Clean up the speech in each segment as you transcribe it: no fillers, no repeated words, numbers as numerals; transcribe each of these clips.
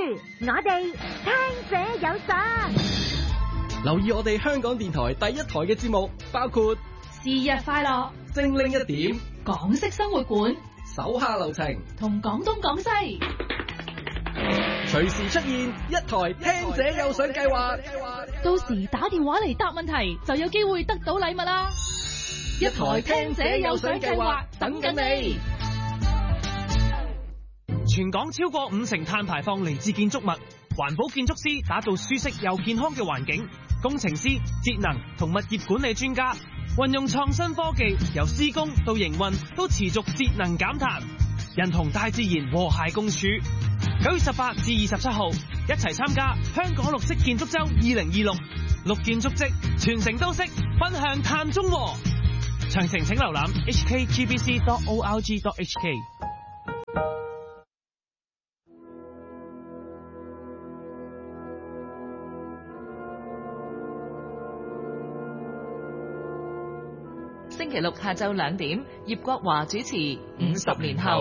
我哋聽者有實。 留意我哋香港電台第一台嘅節目，包括是日快樂、 精靈一點、 港式生活館、 手下留情同廣東廣西。 隨時出現一台聽者有賞計劃， 到時打電話嚟答問題就有機會得到禮物啦！一台聽者有賞計劃等緊你。 全港超過50%碳排放嚟自建築物，環保建築師打造舒適又健康嘅環境，工程師、節能同物業管理專家運用創新科技，由施工到營運都持續節能減碳，人同大自然和諧共處。9月18至27號，一齊參加香港綠色建築周2026，綠建築跡，全城都識，奔向碳中和。詳情請瀏覽 hkgbc.org.hk。 星期六下晝2點，葉國華主持《50年後》。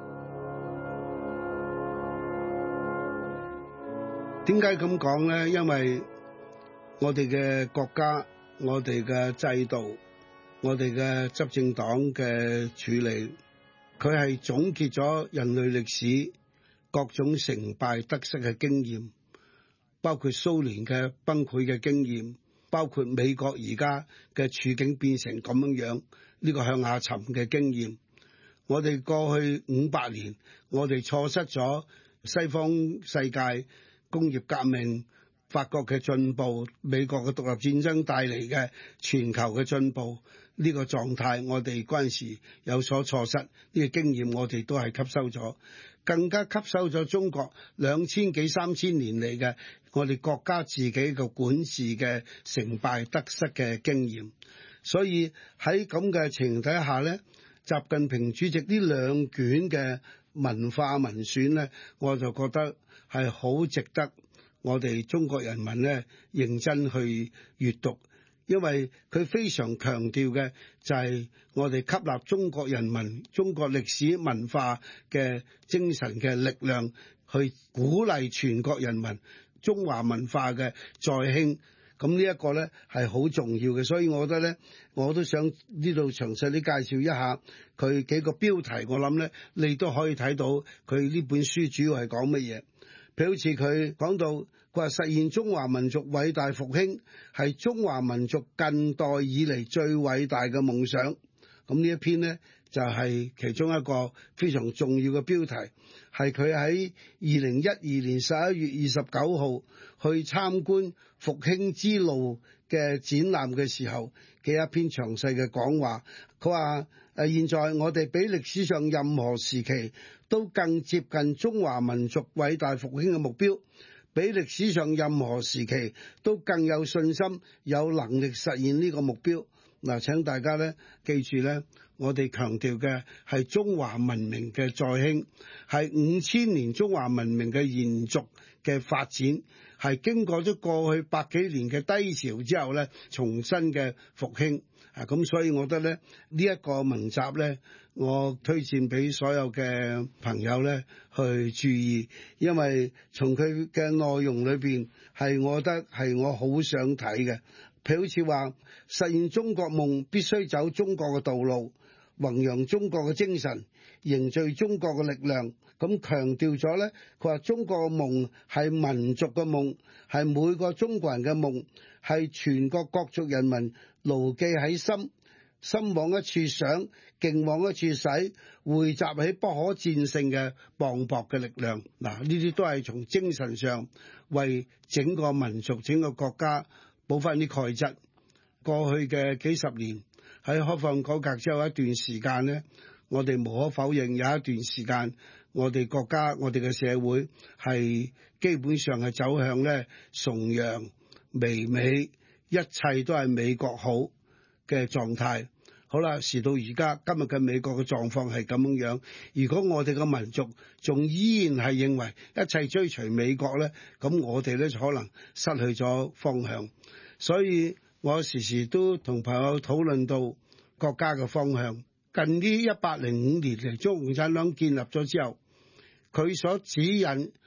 點解咁講呢？因為我哋嘅國家、我哋嘅制度、我哋嘅執政黨嘅處理，佢係總結咗人類歷史各種成敗得失嘅經驗，包括蘇聯嘅崩潰嘅經驗，包括美國而家嘅處境變成咁樣，呢個向下沉嘅經驗。我哋過去500年，我哋錯失咗西方世界工業革命、法國嘅進步、美國嘅獨立戰爭帶嚟嘅全球嘅進步，呢個狀態我哋嗰陣時有所錯失，呢個經驗我哋都係吸收咗，更加吸收咗中國2000幾3000年嚟嘅我哋國家自己嘅管治嘅成敗得失嘅經驗。所以喺咁嘅情形底下呢，習近平主席呢2卷嘅文化文選呢，我就覺得係好值得我哋中國人民呢認真去閱讀，因為佢非常強調嘅就係我哋吸納中國人民、中國歷史文化嘅精神嘅力量，去鼓勵全國人民中華文化嘅再興。咁呢一個呢係好重要嘅，所以我覺得呢，我都想呢度詳細啲介紹一下佢幾個標題，我諗呢，你都可以睇到佢呢本書主要係講乜嘢。譬如好似佢講到，佢話實現中華民族偉大復興係中華民族近代以嚟最偉大嘅夢想。咁呢一篇呢，就係其中一個非常重要嘅標題，係佢喺2012年11月29號去參觀復興之路嘅展覽嘅時候嘅一篇詳細嘅講話。佢話現在我哋比歷史上任何時期都更接近中華民族偉大復興嘅目標，比歷史上任何時期都更有信心有能力實現呢個目標。嗱，請大家咧記住咧，我哋強調嘅係中華文明嘅再興，係5000年中華文明嘅延續嘅發展，係經過咗過去100幾年嘅低潮之後咧，重新嘅復興。咁所以我覺得咧，呢一個文集咧，我推薦俾所有嘅朋友咧去注意，因為從佢嘅內容裏邊係我覺得係我好想睇嘅。譬如好似話實現中國夢必須走中國嘅道路，弘揚中國嘅精神，凝聚中國嘅力量。咁強調咗咧，佢話中國嘅夢係民族嘅夢，係每個中國人嘅夢，係全國各族人民牢記喺心，心往一處想，勁往一處使，匯集起不可戰勝嘅磅礴嘅力量。嗱，呢啲都係從精神上為整個民族、整個國家補翻啲鈣質。過去嘅幾十年喺開放改革之後一段時間呢，我哋無可否認有一段時間，我哋國家、我哋嘅社會係基本上係走向咧崇洋媚美，一切都係美國好嘅狀態。好啦，時到而家今日嘅美國嘅狀況係咁樣。如果我哋嘅民族仲依然係認為一切追隨美國咧，咁我哋咧就可能失去咗方向。所以我時時都同朋友討論到國家嘅方向。近呢105年嚟，中國共產黨建立咗之後，佢所指引、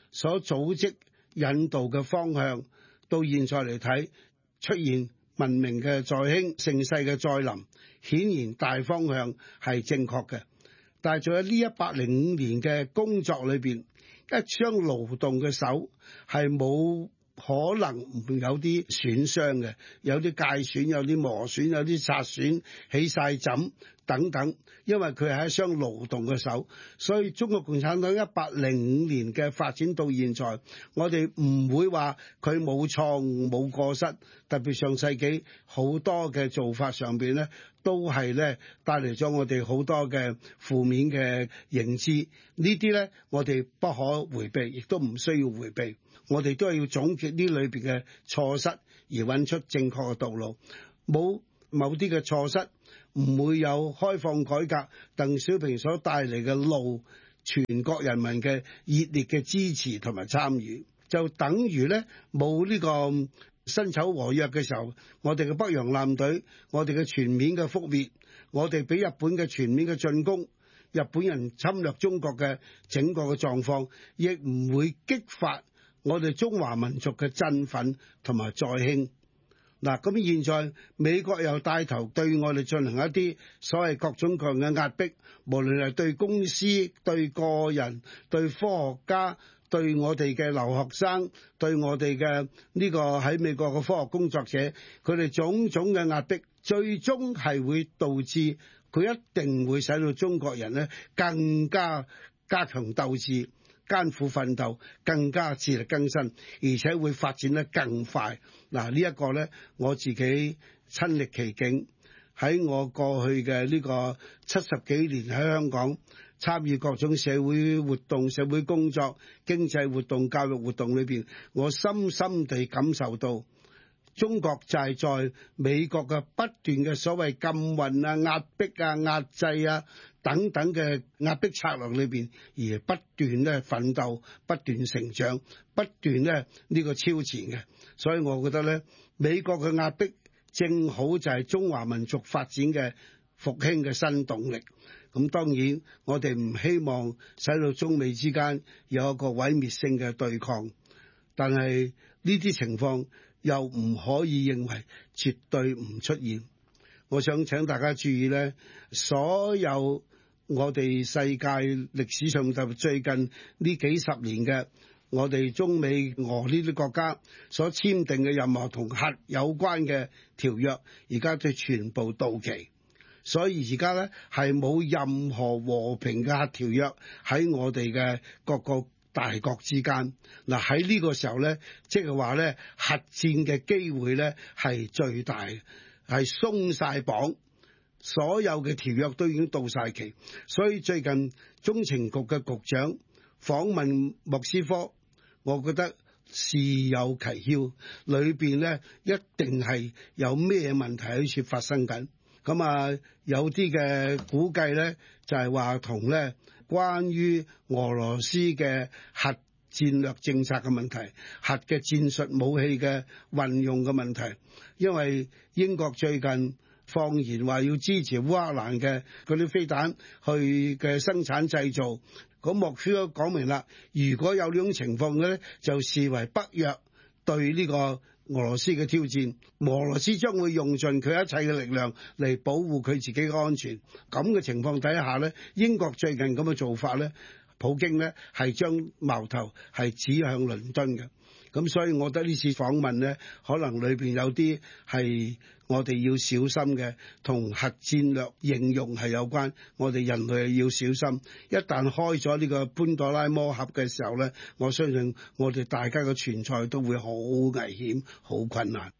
所組織引導嘅方向，到現在嚟睇出現文明嘅再興、盛世嘅再臨，顯然大方向係正確嘅。但係仲有呢105年嘅工作裏邊，一雙勞動嘅手係冇可能唔有啲損傷嘅，有啲界損，有啲磨損，有啲擦損，起晒枕等等，因為佢係一雙勞動嘅手。所以中國共產黨105年嘅發展到現在，我哋唔會話佢冇錯誤冇過失，特別上世紀好多嘅做法上邊咧，都係咧帶嚟咗我哋好多嘅負面嘅認知。呢啲咧我哋不可迴避，亦都唔需要迴避。我哋都係要總結呢裏邊嘅錯失，而揾出正確嘅道路。冇某啲嘅錯失，唔會有開放改革鄧小平所帶嚟嘅路，全國人民嘅熱烈嘅支持同埋參與，就等於咧冇呢個辛丑和約嘅時候，我哋嘅北洋艦隊，我哋嘅全面嘅覆滅，我哋俾日本嘅全面嘅進攻，日本人侵略中國嘅整個嘅狀況，亦唔會激發我哋中華民族嘅振奮同埋再興。嗱，咁現在美國又帶頭對我哋進行一啲所謂各種各樣嘅壓迫，無論係對公司、對個人、對科學家、對我哋嘅留學生、對我哋嘅呢個喺美國嘅科學工作者，佢哋種種嘅壓迫，最終係會導致佢一定會使到中國人咧更加加強鬥志、艱苦奮鬥，更加自力更生，而且會發展得更快。嗱，呢一個咧，我自己親歷其境，喺我過去嘅呢個70幾年喺香港參與各種社會活動、社會工作、經濟活動、教育活動裏邊，我深深地感受到中國就係在美國嘅不斷嘅所謂禁運啊、壓迫啊、壓制啊等等嘅壓迫策略裏邊，而不斷咧奮鬥、不斷成長、不斷咧呢個超前嘅。所以我覺得咧，美國嘅壓迫正好就係中華民族發展嘅復興嘅新動力。咁當然我哋唔希望使到中美之間有一個毀滅性嘅對抗，但係呢啲情況又唔可以認為絕對唔出現。我想請大家注意咧，所有我哋世界歷史上就最近呢幾十年嘅我哋中美俄呢啲國家所簽訂嘅任何同核有關嘅條約，而家都全部到期，所以而家咧係冇任何和平嘅核條約喺我哋嘅各個大國之間。嗱，喺呢個時候咧，即係話咧核戰嘅機會咧係最大，係鬆晒綁，所有嘅條約都已經到晒期。所以最近中情局嘅局長訪問莫斯科，我覺得事有蹊蹺，裏邊咧一定係有咩問題喺處發生緊。咁啊，有啲嘅估計咧就係話同咧關於俄羅斯嘅核戰略政策嘅問題、核嘅戰術武器嘅運用嘅問題，因為英國最近放言話要支持烏克蘭嘅嗰啲飛彈去嘅生產製造。咁莫斯科講明啦，如果有呢種情況嘅咧，就視為北約對呢個俄羅斯嘅挑戰，俄羅斯將會用盡佢一切嘅力量嚟保護佢自己嘅安全。咁嘅情況底下咧，英國最近咁嘅做法咧，普京咧係將矛頭係指向倫敦嘅。咁所以我覺得呢次訪問咧，可能裏邊有啲係我哋要小心嘅，同核戰略應用係有關，我哋人類係要小心。一旦開咗呢個潘多拉魔盒嘅時候咧，我相信我哋大家嘅存在都會好危險、好困難。